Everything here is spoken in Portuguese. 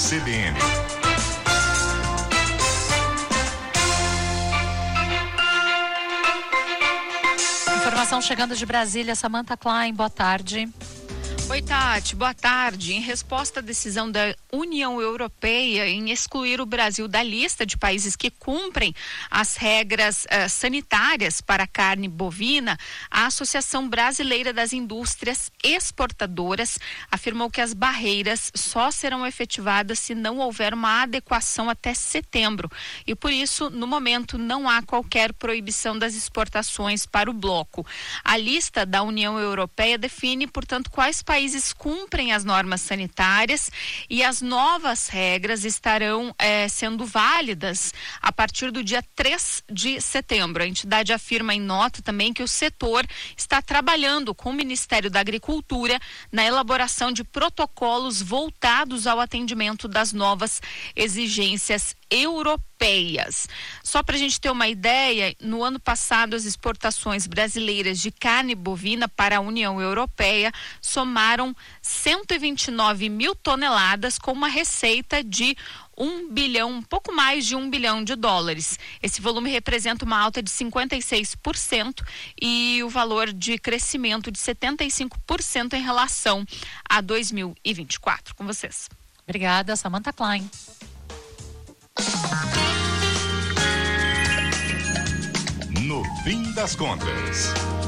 CBN. Informação chegando de Brasília, Samantha Klein, boa tarde. Oi, Tati, boa tarde. Em resposta à decisão da União Europeia em excluir o Brasil da lista de países que cumprem as regras sanitárias para a carne bovina, a Associação Brasileira das Indústrias Exportadoras afirmou que as barreiras só serão efetivadas se não houver uma adequação até setembro. E por isso, no momento, não há qualquer proibição das exportações para o bloco. A lista da União Europeia define, portanto, quais países cumprem as normas sanitárias e as novas regras estarão sendo válidas a partir do dia 3 de setembro. A entidade afirma em nota também que o setor está trabalhando com o Ministério da Agricultura na elaboração de protocolos voltados ao atendimento das novas exigências europeias. Só para a gente ter uma ideia, no ano passado as exportações brasileiras de carne bovina para a União Europeia somaram 129 mil toneladas com uma receita de um pouco mais de 1 bilhão de dólares. Esse volume representa uma alta de 56% e o valor de crescimento de 75% em relação a 2024. Com vocês. Obrigada, Samantha Klein. No fim das contas.